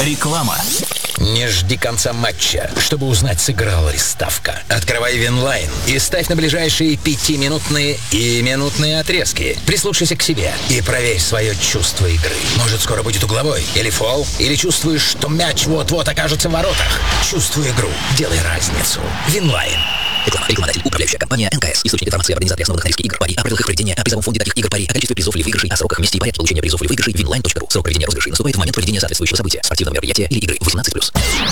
Реклама. Не жди конца матча, чтобы узнать, сыграла ли ставка. Открывай Винлайн и ставь на ближайшие 5-минутные и минутные отрезки. Прислушайся к себе и проверь свое чувство игры. Может, скоро будет угловой или фол, или чувствуешь, что мяч вот-вот окажется в воротах. Чувствуй игру, делай разницу. Винлайн. Реклама. Рекламодатель. Управляющая компания НКС. Источник информации об организации основных на риске игр пари, о правилах их проведения, о призовом фонде таких игр пари, о количестве призов или выигрышей, о сроках, месте и порядке получения призов или выигрышей. Winline.ru. Срок проведения розыгрышей наступает в момент проведения соответствующего события, спортивного мероприятия или игры. 18+.